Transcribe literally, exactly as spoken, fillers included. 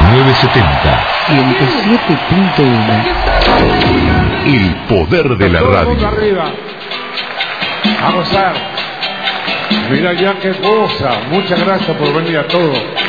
nueve setenta. ciento siete punto uno. El poder de la radio. Arriba. A gozar. Mira ya qué cosa. Muchas gracias por venir a todos.